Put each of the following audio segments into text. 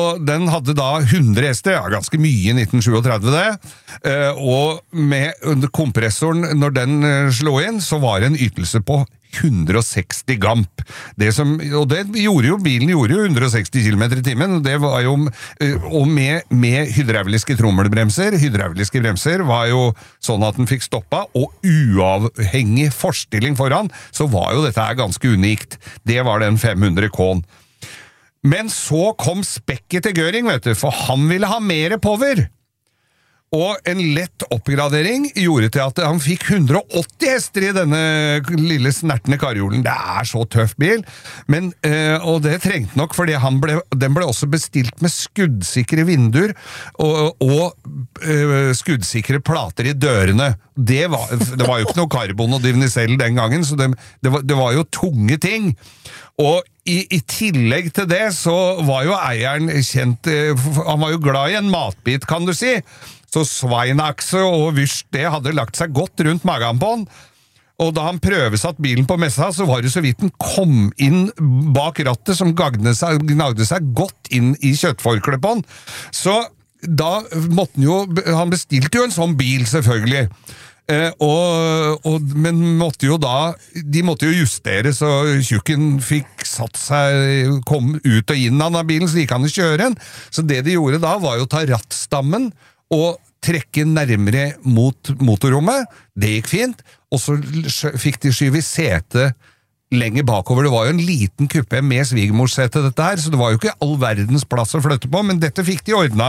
og den hadde da 100 hester, ja, ganske mye i 1937 det, og med kompressoren, når den slå inn, så var det en ytelse på 160 gamp. Og det gjorde jo, bilen gjorde jo 160 km i timen, det var jo, og med hydrauliske trommelbremser, hydrauliske bremser var jo sånn at den fikk stoppa, og uavhengig forstilling foran, så var jo dette her ganske unikt. Det var den 500 K-en. Men så kom spekket til Göring, vet du, for han ville ha mer power. Og en lett oppgradering gjorde til at han fikk 180 hester i denne lille snertne karjolen. Det så tøff bil, men, og det trengte nok, fordi den ble også bestilt med skuddsikre vinduer og skuddsikre plater i dørene. Det var jo ikke noe karbon og divnicell den gangen, så det var jo tunge ting. Og i tillegg til det så var jo eieren kjent, han var jo glad i en matbit, kan du si. Så sveinakse og vyrst, det hadde lagt seg godt rundt magen på han. Og da han prøvesatt bilen på messa, så var det så vidt han kom inn bak rattet, som gnagde seg godt inn i kjøttforklet på han. Så da måtte han bestilte jo en sånn bil, selvfølgelig. Men de måtte jo justere, så tjukken fikk satt seg, kom ut og inn av bilen, så de kan kjøre den. Så det de gjorde da, var jo å ta rattstammen og trekke nærmere mot motorrommet. Det gikk fint, og så fikk de skyve i sete lenger bakover. Det var jo en liten kuppe med svigermorssete dette her, så det var jo ikke all verdens plass å flytte på, men dette fikk de ordna.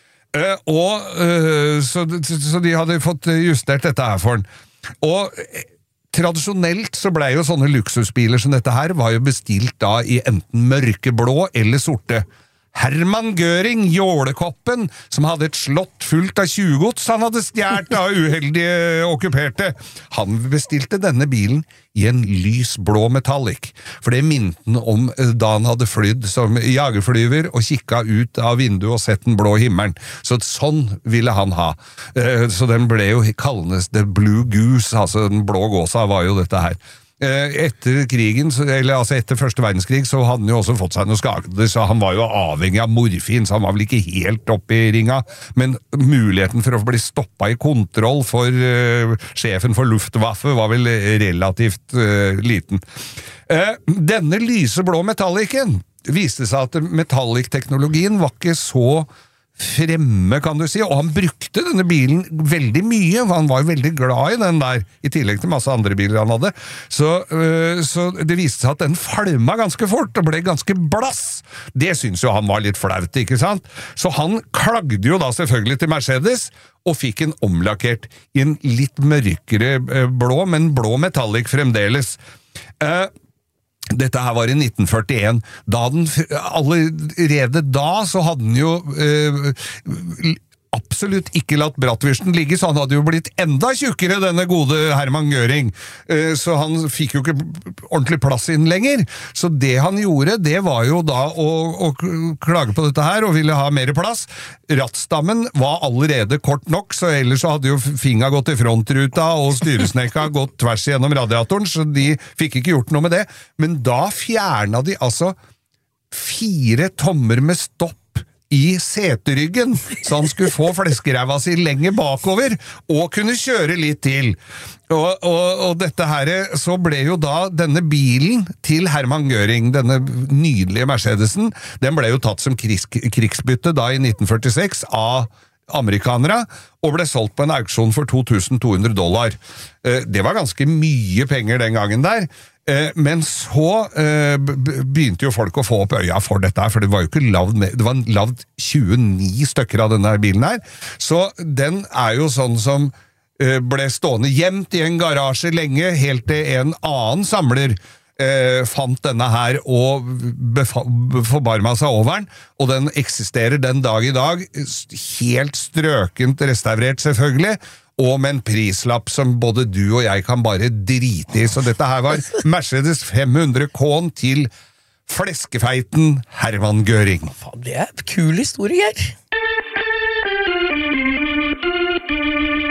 Så de hadde fått justert dette her for den. Og tradisjonelt så ble jo sånne luksusbiler som dette her var jo bestilt da i enten mørkeblå eller sorte. Hermann Göring, jålekoppen, som hadde et slott fullt av 20-gods han hadde stjert av uheldige okkuperte. Han bestilte denne bilen i en lysblå metallic, for det minte han om da han hadde flydd som jagerflyver og kikket ut av vinduet og sett den blå himmelen. Så sånn ville han ha. Så den ble jo kallende The Blue Goose, altså den blå gåsa var jo dette her. Etter krigen, etter første verdenskrig, så hadde han jo også fått seg noe skader, så han var jo avhengig av morfin, så han var vel ikke helt oppe i ringa, men muligheten for å bli stoppet i kontroll for sjefen for Luftwaffe var vel relativt liten. Denne lyseblå metallicen viste seg at metallic-teknologien var ikke så fremme, kan du si, og han brukte denne bilen veldig mye, for han var jo veldig glad i den der, i tillegg til masse andre biler han hadde, så det viste seg at den falma ganske fort, og ble ganske blass. Det synes jo han var litt flaut, ikke sant? Så han klagde jo da selvfølgelig til Mercedes, og fikk en omlakkert i en litt mørkere blå, men blå metallic fremdeles. Dette her var i 1941. Allerede da så hadde den jo absolutt ikke latt bratwursten ligge, så han hadde jo blitt enda tjukkere, denne gode Hermann Göring. Så han fikk jo ikke ordentlig plass inn lenger. Så det han gjorde, det var jo da å klage på dette her, og ville ha mer plass. Rattstammen var allerede kort nok, så ellers så hadde jo finga gått i frontruta, og styresnekka gått tvers gjennom radiatoren, så de fikk ikke gjort noe med det. Men da fjerna de altså 4 tommer med stopp i seteryggen, så han skulle få fleskeræva si lenger bakover, og kunne kjøre litt til. Og dette her, så ble jo da denne bilen til Hermann Göring, denne nydelige Mercedesen, den ble jo tatt som krigsbytte da i 1946 av amerikanere, og ble solgt på en auksjon for $2,200. Det var ganske mye penger den gangen der, men så begynte jo folk å få opp øya for dette her, for det var jo ikke det var lavd 29 stykker av denne bilen her, så den jo sånn som ble stående gjemt i en garasje lenge, helt til en annen samler fant denne her og forbarmet seg over den, og den eksisterer den dag i dag, helt strøkent restaurert selvfølgelig, og med en prislapp som både du og jeg kan bare drite i. Så dette her var Mercedes 500 K til fleskefeiten Hermann Göring. Faen, det en kul historie, Geir.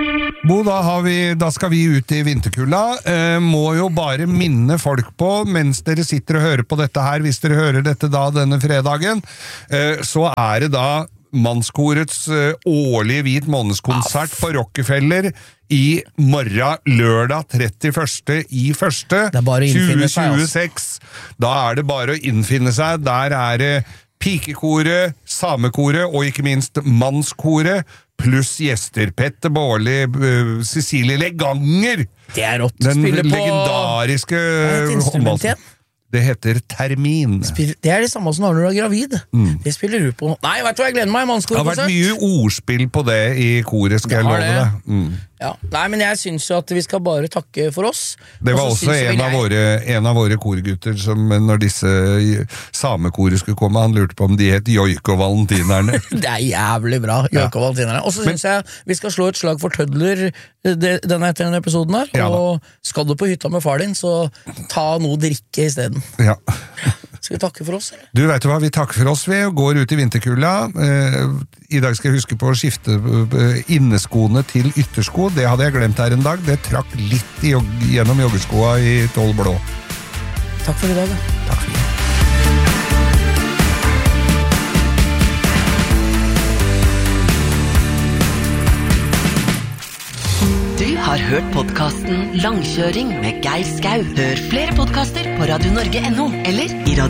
Bo, da skal vi ut i vinterkulda. Må jo bare minne folk på, mens dere sitter og hører på dette her, hvis dere hører dette da denne fredagen, så det da Mannskorets årlige hvit månedskonsert på Rockefeller i morgen, lørdag 31. i 1. 2026. Da det bare å innfinne seg. Der det pikekoret, samekoret og ikke minst mannskoret, pluss gjester. Petter Baarli, Cecilie Leganger. Det rått. Den Spiller på legendariske håndballen. Det heter termin. Det det samme som når du gravid. Det spiller du på. Nei, vet du hva, jeg gleder meg. Det har vært mye ordspill på det i koret, skal jeg love deg. Ja. Nei, men jeg synes jo at vi skal bare takke for oss. Det var også en av våre korgutter som, når disse samekoret skulle komme, han lurte på om de het Joik og Valentinerne. Det jævlig bra, Joik og Valentinerne. Og så synes jeg vi skal slå et slag for tødler etter denne episoden her, og skal du på hytta med far din, så ta noe drikke i stedet. Ja. Skal vi takke for oss, eller? Du vet hva, vi takker for oss, vi går ut i vinterkulda. I dag skal jeg huske på å skifte inneskoene til yttersko. Det hadde jeg glemt her en dag. Det trakk litt gjennom joggeskoa i 12 blå. Takk for i dag, da. Takk for det. Du har hørt podcasten Langkjøring med Geir Skau. Hør flere podcaster på radionorge.no eller i